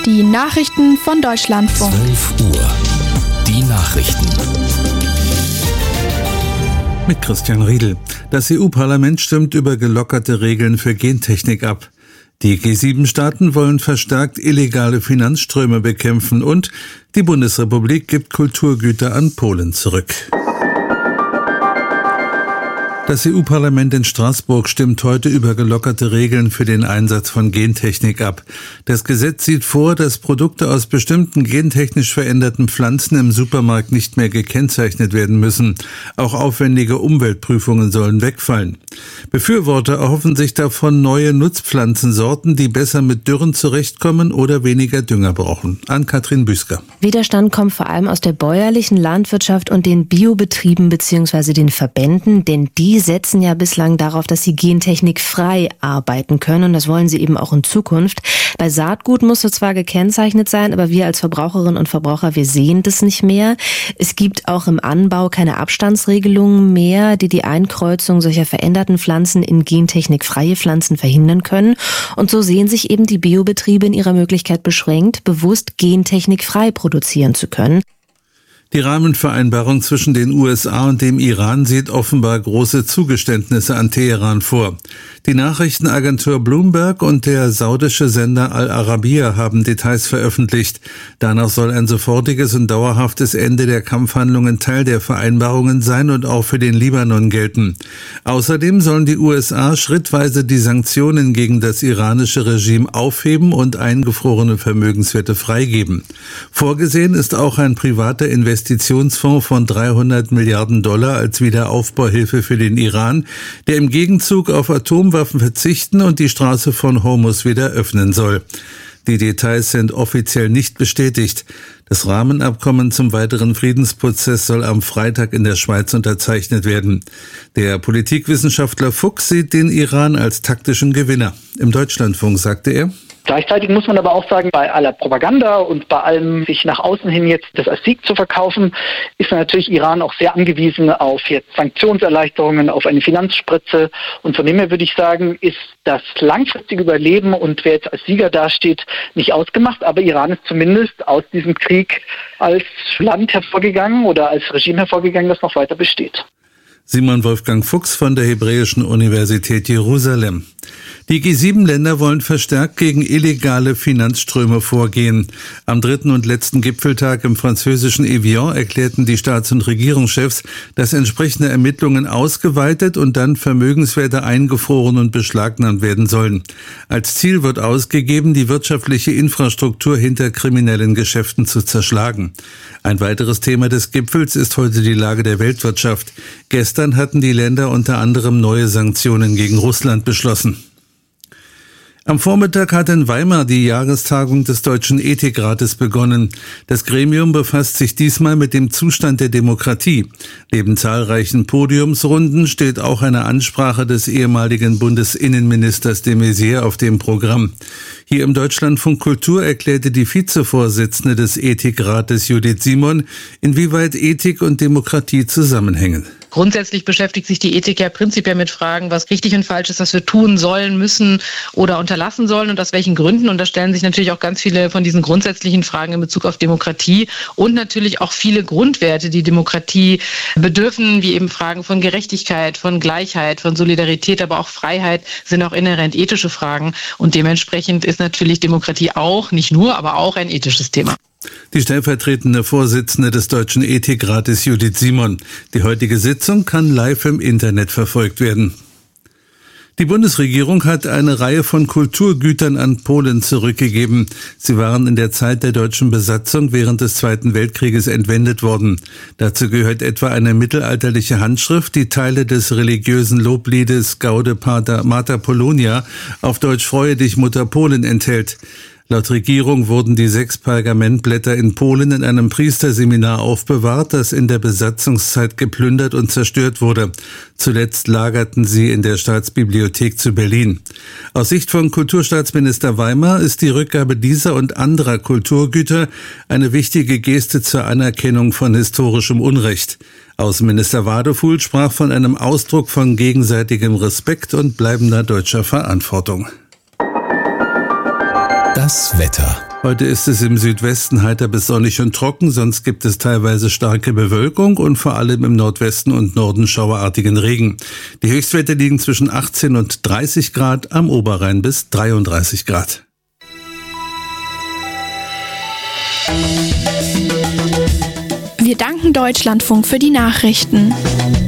Die Nachrichten von Deutschlandfunk. 12 Uhr. Die Nachrichten. Mit Christian Riedl. Das EU-Parlament stimmt über gelockerte Regeln für Gentechnik ab. Die G7-Staaten wollen verstärkt illegale Finanzströme bekämpfen und die Bundesrepublik gibt Kulturgüter an Polen zurück. Das EU-Parlament in Straßburg stimmt heute über gelockerte Regeln für den Einsatz von Gentechnik ab. Das Gesetz sieht vor, dass Produkte aus bestimmten gentechnisch veränderten Pflanzen im Supermarkt nicht mehr gekennzeichnet werden müssen. Auch aufwendige Umweltprüfungen sollen wegfallen. Befürworter erhoffen sich davon neue Nutzpflanzensorten, die besser mit Dürren zurechtkommen oder weniger Dünger brauchen. Ann-Kathrin Büsker. Widerstand kommt vor allem aus der bäuerlichen Landwirtschaft und den Biobetrieben bzw. den Verbänden, denn die setzen ja bislang darauf, dass sie gentechnikfrei arbeiten können und das wollen sie eben auch in Zukunft. Bei Saatgut muss es zwar gekennzeichnet sein, aber wir als Verbraucherinnen und Verbraucher, wir sehen das nicht mehr. Es gibt auch im Anbau keine Abstandsregelungen mehr, die die Einkreuzung solcher veränderten Pflanzen in gentechnikfreie Pflanzen verhindern können. Und so sehen sich eben die Biobetriebe in ihrer Möglichkeit beschränkt, bewusst gentechnikfrei produzieren zu können. Die Rahmenvereinbarung zwischen den USA und dem Iran sieht offenbar große Zugeständnisse an Teheran vor. Die Nachrichtenagentur Bloomberg und der saudische Sender Al Arabiya haben Details veröffentlicht. Danach soll ein sofortiges und dauerhaftes Ende der Kampfhandlungen Teil der Vereinbarungen sein und auch für den Libanon gelten. Außerdem sollen die USA schrittweise die Sanktionen gegen das iranische Regime aufheben und eingefrorene Vermögenswerte freigeben. Vorgesehen ist auch ein privater Investitionsfonds von $300 Milliarden als Wiederaufbauhilfe für den Iran, der im Gegenzug auf Atomwaffen verzichten und die Straße von Hormuz wieder öffnen soll. Die Details sind offiziell nicht bestätigt. Das Rahmenabkommen zum weiteren Friedensprozess soll am Freitag in der Schweiz unterzeichnet werden. Der Politikwissenschaftler Fuchs sieht den Iran als taktischen Gewinner. Im Deutschlandfunk sagte er: Gleichzeitig muss man aber auch sagen, bei aller Propaganda und bei allem sich nach außen hin jetzt das als Sieg zu verkaufen, ist natürlich Iran auch sehr angewiesen auf jetzt Sanktionserleichterungen, auf eine Finanzspritze. Und von dem her würde ich sagen, ist das langfristige Überleben und wer jetzt als Sieger dasteht, nicht ausgemacht. Aber Iran ist zumindest aus diesem Krieg als Land hervorgegangen oder als Regime hervorgegangen, das noch weiter besteht. Simon Wolfgang Fuchs von der Hebräischen Universität Jerusalem. Die G7-Länder wollen verstärkt gegen illegale Finanzströme vorgehen. Am dritten und letzten Gipfeltag im französischen Evian erklärten die Staats- und Regierungschefs, dass entsprechende Ermittlungen ausgeweitet und dann Vermögenswerte eingefroren und beschlagnahmt werden sollen. Als Ziel wird ausgegeben, die wirtschaftliche Infrastruktur hinter kriminellen Geschäften zu zerschlagen. Ein weiteres Thema des Gipfels ist heute die Lage der Weltwirtschaft. Gestern hatten die Länder unter anderem neue Sanktionen gegen Russland beschlossen. Am Vormittag hat in Weimar die Jahrestagung des Deutschen Ethikrates begonnen. Das Gremium befasst sich diesmal mit dem Zustand der Demokratie. Neben zahlreichen Podiumsrunden steht auch eine Ansprache des ehemaligen Bundesinnenministers de Maizière auf dem Programm. Hier im Deutschlandfunk Kultur erklärte die Vizevorsitzende des Ethikrates Judith Simon, inwieweit Ethik und Demokratie zusammenhängen. Grundsätzlich beschäftigt sich die Ethik ja prinzipiell mit Fragen, was richtig und falsch ist, was wir tun sollen, müssen oder unterlassen sollen und aus welchen Gründen. Und da stellen sich natürlich auch ganz viele von diesen grundsätzlichen Fragen in Bezug auf Demokratie und natürlich auch viele Grundwerte, die Demokratie bedürfen, wie eben Fragen von Gerechtigkeit, von Gleichheit, von Solidarität, aber auch Freiheit sind auch inhärent ethische Fragen. Und dementsprechend ist natürlich Demokratie auch, nicht nur, aber auch ein ethisches Thema. Die stellvertretende Vorsitzende des Deutschen Ethikrates Judith Simon. Die heutige Sitzung kann live im Internet verfolgt werden. Die Bundesregierung hat eine Reihe von Kulturgütern an Polen zurückgegeben. Sie waren in der Zeit der deutschen Besatzung während des Zweiten Weltkrieges entwendet worden. Dazu gehört etwa eine mittelalterliche Handschrift, die Teile des religiösen Lobliedes Gaude Mater Polonia, auf Deutsch Freue dich Mutter Polen, enthält. Laut Regierung wurden die 6 Pergamentblätter in Polen in einem Priesterseminar aufbewahrt, das in der Besatzungszeit geplündert und zerstört wurde. Zuletzt lagerten sie in der Staatsbibliothek zu Berlin. Aus Sicht von Kulturstaatsminister Weimar ist die Rückgabe dieser und anderer Kulturgüter eine wichtige Geste zur Anerkennung von historischem Unrecht. Außenminister Wadefuhl sprach von einem Ausdruck von gegenseitigem Respekt und bleibender deutscher Verantwortung. Das Wetter. Heute ist es im Südwesten heiter bis sonnig und trocken, sonst gibt es teilweise starke Bewölkung und vor allem im Nordwesten und Norden schauerartigen Regen. Die Höchstwerte liegen zwischen 18 und 30 Grad, am Oberrhein bis 33 Grad. Wir danken Deutschlandfunk für die Nachrichten.